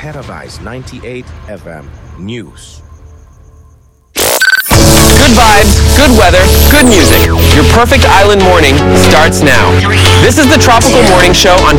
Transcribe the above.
Paradise 98 FM News. Good vibes, good weather, good music. Your perfect island morning starts now. This is the Tropical Morning Show on